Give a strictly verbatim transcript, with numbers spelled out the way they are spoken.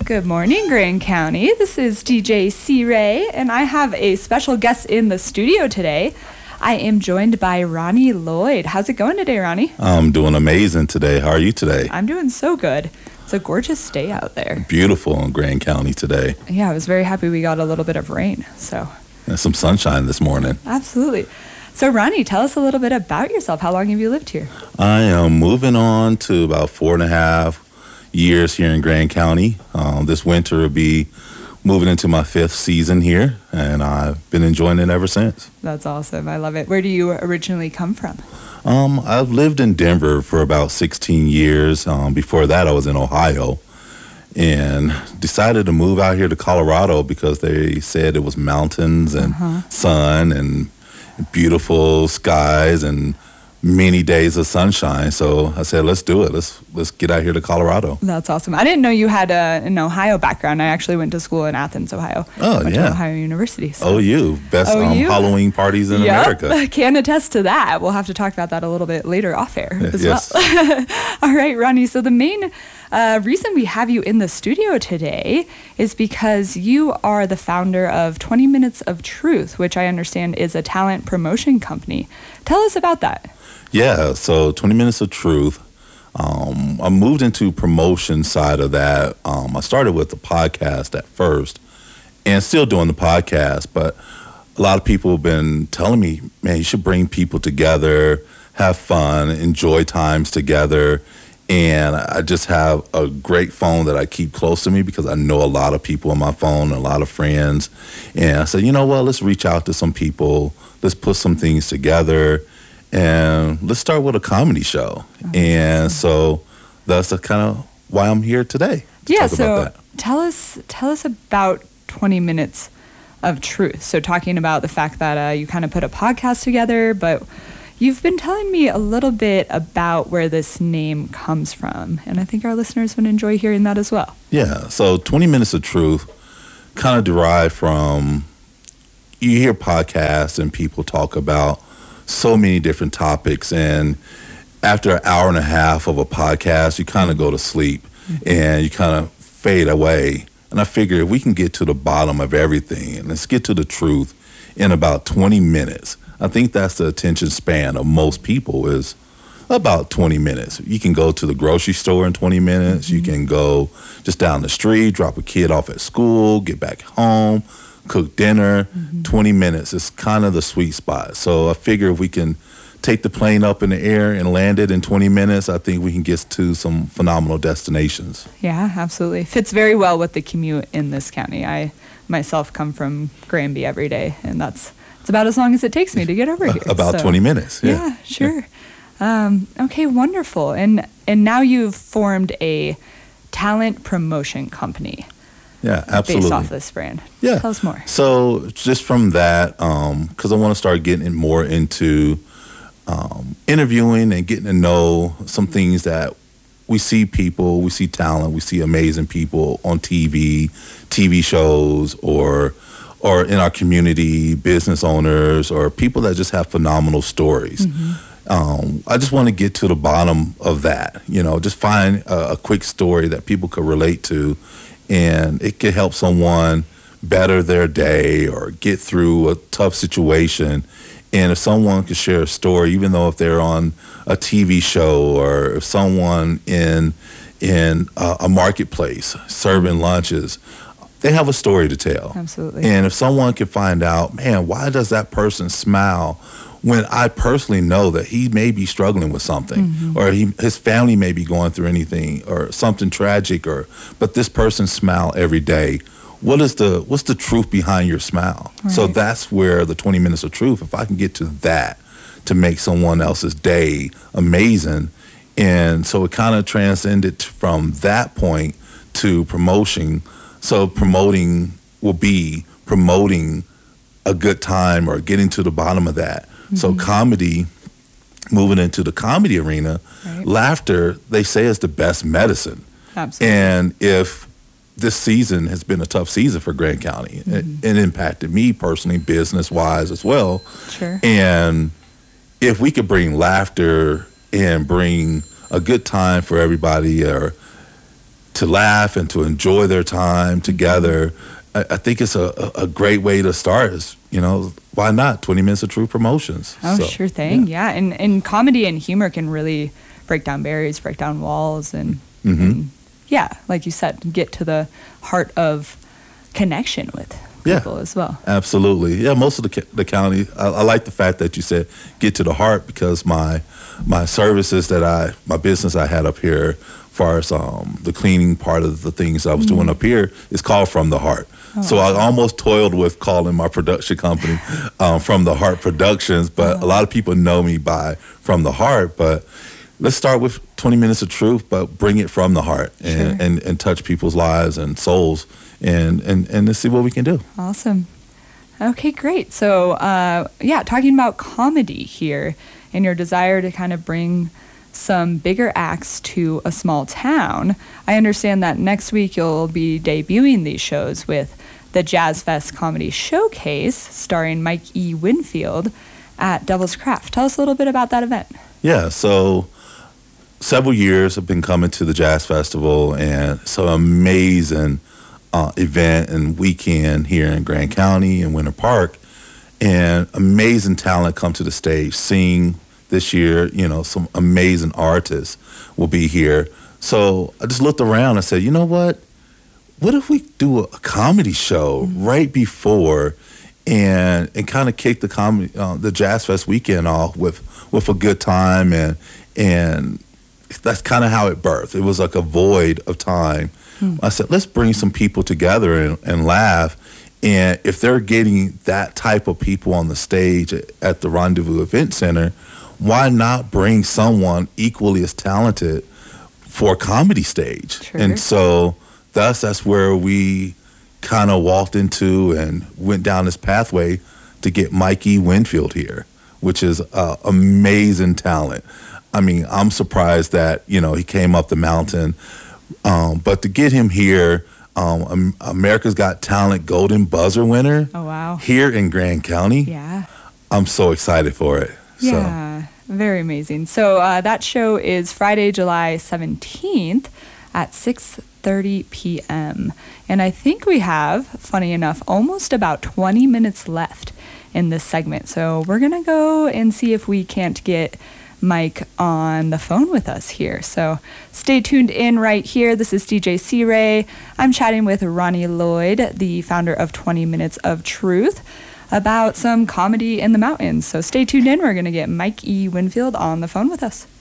Good morning, Grand County. This is D J C. Ray, and I have a special guest in the studio today. I am joined by Ronnie Lloyd. How's it going today, Ronnie? I'm doing amazing today. How are you today? I'm doing so good. It's a gorgeous day out there. Beautiful in Grand County today. Yeah, I was very happy we got a little bit of rain. So and some sunshine this morning. Absolutely. So, Ronnie, tell us a little bit about yourself. How long have you lived here? I am moving on to about four and a half years here in Grand County. Um, this winter will be moving into my fifth season here, and I've been enjoying it ever since. That's awesome. I love it. Where do you originally come from? Um, I've lived in Denver for about sixteen years. Um, before that, I was in Ohio, and decided to move out here to Colorado because they said it was mountains and uh-huh. sun and beautiful skies and many days of sunshine. So I said, let's do it. Let's let's get out here to Colorado. That's awesome. I didn't know you had a, an Ohio background. I actually went to school in Athens, Ohio. Oh, went yeah. to Ohio University. So. O U. Best um, Halloween parties in yep. America. Can attest to that. We'll have to talk about that a little bit later off air as yes. well. All right, Ronnie. So the main uh, reason we have you in the studio today is because you are the founder of twenty minutes of Truth, which I understand is a talent promotion company. Tell us about that. Yeah, so twenty minutes of Truth. Um, I moved into promotion side of that. Um, I started with the podcast at first and still doing the podcast, but a lot of people have been telling me, man, you should bring people together, have fun, enjoy times together. And I just have a great phone that I keep close to me because I know a lot of people on my phone, a lot of friends. And I said, you know what, let's reach out to some people. Let's put some things together. And let's start with a comedy show. Oh, and so that's the kind of why I'm here today. To yeah, talk so about that. tell us tell us about twenty minutes of Truth. So talking about the fact that uh, you kind of put a podcast together, but you've been telling me a little bit about where this name comes from. And I think our listeners would enjoy hearing that as well. Yeah, so twenty minutes of Truth kind of derived from, you hear podcasts and people talk about so many different topics, and after an hour and a half of a podcast, you kind of go to sleep mm-hmm. and you kind of fade away. And I figure if we can get to the bottom of everything and let's get to the truth in about twenty minutes, I think that's the attention span of most people is about twenty minutes. You can go to the grocery store in twenty minutes. Mm-hmm. You can go just down the street, drop a kid off at school, get back home, cook dinner. Mm-hmm. twenty minutes is kind of the sweet spot. So I figure if we can take the plane up in the air and land it in twenty minutes, I think we can get to some phenomenal destinations. Yeah, absolutely. Fits very well with the commute in this county. I myself come from Granby every day, and that's it's about as long as it takes me to get over here. About so, twenty minutes. Yeah, yeah sure. Yeah. Um, okay, wonderful. And and now you've formed a talent promotion company. Yeah, absolutely. Based off this brand. Yeah. Tell us more. So just from that, because um, I want to start getting more into um, interviewing and getting to know some things that we see people, we see talent, we see amazing people on T V, T V shows, or or in our community, business owners, or people that just have phenomenal stories. Mm-hmm. Um, I just want to get to the bottom of that, you know, just find a, a quick story that people could relate to, and it could help someone better their day or get through a tough situation. And if someone could share a story, even though if they're on a T V show or if someone in in a, a marketplace serving lunches, they have a story to tell. Absolutely. And if someone could find out, man, why does that person smile when I personally know that he may be struggling with something, mm-hmm. or he, his family may be going through anything or something tragic, or but this person smile every day. What is the what's the truth behind your smile? Right. So that's where the twenty minutes of truth, if I can get to that to make someone else's day amazing. And so it kind of transcended from that point to promotion. So promoting will be promoting a good time or getting to the bottom of that. Mm-hmm. So comedy, moving into the comedy arena, right. Laughter, they say, is the best medicine. Absolutely. And if this season has been a tough season for Grand County, mm-hmm. it, it impacted me personally, business-wise as well. Sure. And if we could bring laughter and bring a good time for everybody, or to laugh and to enjoy their time together. I, I think it's a, a great way to start. Is, you know, why not twenty minutes of Truth Promotions? Oh, so, sure thing. Yeah. Yeah. And, and comedy and humor can really break down barriers, break down walls, and, Mm-hmm. and yeah, like you said, get to the heart of connection with people Yeah. as well. Absolutely. Yeah, most of the ca- the county, I, I like the fact that you said get to the heart, because my my services that I, my business I had up here, as far as um, the cleaning part of the things I was Mm-hmm. doing up here, is called From the Heart. Oh, so I almost toiled with calling my production company um, From the Heart Productions, but Oh. a lot of people know me by From the Heart. But let's start with twenty minutes of truth, but bring it from the heart and, Sure. and, and touch people's lives and souls, and, and, and let's see what we can do. Awesome. Okay, great. So, uh, yeah, talking about comedy here and your desire to kind of bring some bigger acts to a small town, I understand that next week you'll be debuting these shows with the Jazz Fest Comedy Showcase starring Mike E. Winfield at Devil's Craft. Tell us a little bit about that event. Yeah, so several years I've been coming to the Jazz Festival, and it's an amazing uh, event and weekend here in Grand County and Winter Park, and amazing talent come to the stage. Sing this year, you know, some amazing artists will be here. So I just looked around and said, you know what? What if we do a, a comedy show Mm-hmm. right before, and and kind of kick the comedy uh, the Jazz Fest weekend off with with a good time, and and that's kind of how it birthed. It was like a void of time. Hmm. I said, let's bring some people together and, and laugh. And if they're getting that type of people on the stage at, at the Rendezvous Event Center, why not bring someone equally as talented for a comedy stage? Sure. And so thus that's where we kind of walked into and went down this pathway to get Mikey Winfield here, which is uh, amazing talent. I mean, I'm surprised that, you know, he came up the mountain. Um, but to get him here, um, America's Got Talent Golden Buzzer winner Oh, wow. here in Grand County, Yeah. I'm so excited for it. Yeah, very amazing. So uh, that show is Friday, July seventeenth at six thirty p.m. And I think we have, funny enough, almost about twenty minutes left in this segment. So we're going to go and see if we can't get Mike on the phone with us here. So stay tuned in right here. This is D J C-Ray. I'm chatting with Ronnie Lloyd, the founder of twenty minutes of Truth, about some comedy in the mountains. So stay tuned in. We're going to get Mike E. Winfield on the phone with us.